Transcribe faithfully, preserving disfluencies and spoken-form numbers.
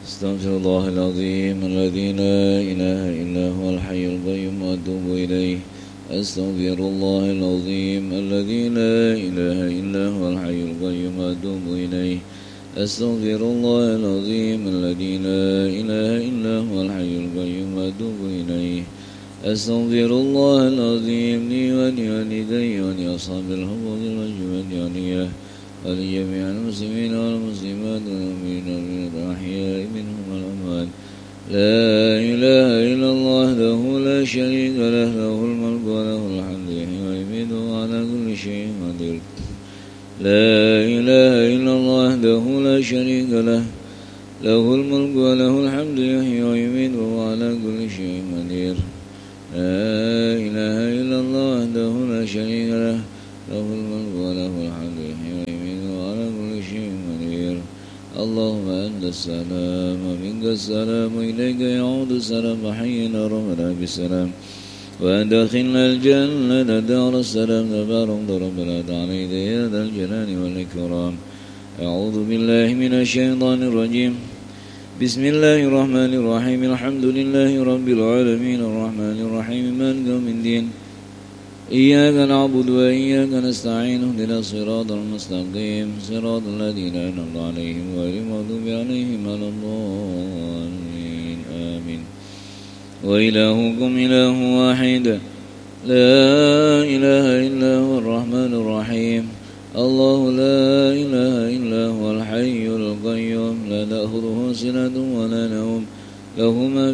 أستغفر الله العظيم الذي لا إله إلا هو الحي القيوم وأتوب إليه أستغفر الله العظيم الذي لا إله إلا هو الحي القيوم وأتوب إليه أستغفر الله العظيم الذي لا إله إلا هو الحي القيوم وأتوب إليه أستغفر الله العظيم لي ولوالدي ولأصحاب الحقوق والجبال ولجميع المسلمين والمسلمات والمؤمنين الأحياء منهم والأموات لا إله إلا الله له لا شريك له له الملك وله الحمد يحيي ويميت على كل شيء قدير لا إله إلا الله له لا شريك له له الملك وله الحمد يحيي ويميت على كل شيء قدير لا إله إلا الله وحده لا شريك له له الملك وله الحمد يحيي ويميت على كل شيء قدير اللهم أنت السلام ومنك السلام وإليك يعود السلام حينا ربنا بالسلام وأدخلنا الجنة دار السلام تبارك ربنا عليك يا ذا الجلال والإكرام أعوذ بالله من الشيطان الرجيم بسم الله الرحمن الرحيم الحمد لله رب العالمين الرحمن الرحيم مالك يوم الدين إياك نعبد وإياك نستعين اهدنا الصراط المستقيم صراط الذين أنعمت عليهم غير المغضوب عليهم ولا الضالين آمين وإلهكم إله واحد لا إله إلا هو الرحمن الرحيم الله لا إله إلا هو الحي القيوم لا تأخذه سنة ولا نوم له ما